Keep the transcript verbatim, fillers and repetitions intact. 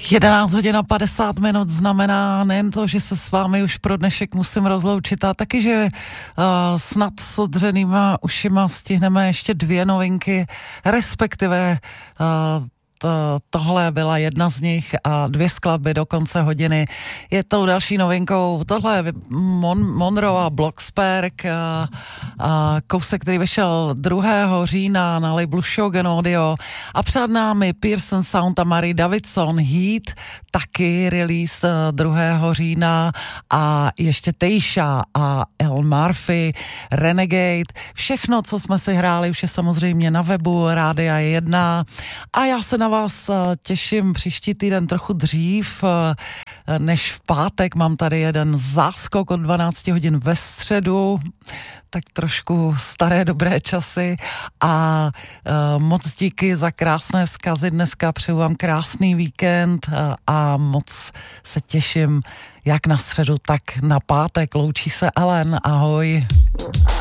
jedenáct hodin a padesát minut znamená nejen to, že se s vámi už pro dnešek musím rozloučit, a taky, že uh, snad s odřenýma ušima stihneme ještě dvě novinky, respektive uh, To, tohle byla jedna z nich a dvě skladby do konce hodiny. Je tou další novinkou, tohle je Mon, Monroe a Blocksberg, a, a kousek, který vyšel druhého října na labelu Shogun Audio, a před námi Pearson Sound a Marie Davidson Heat, taky release druhého října, a ještě Teisha a El Murphy Renegade. Všechno, co jsme si hráli, už je samozřejmě na webu Rádia jedna, a já se na vás těším příští týden trochu dřív než v pátek. Mám tady jeden záskok od dvanáct hodin ve středu, tak trošku staré dobré časy, a uh, moc díky za krásné vzkazy dneska, přeju vám krásný víkend a, a moc se těším jak na středu, tak na pátek. Loučí se Ellen, ahoj.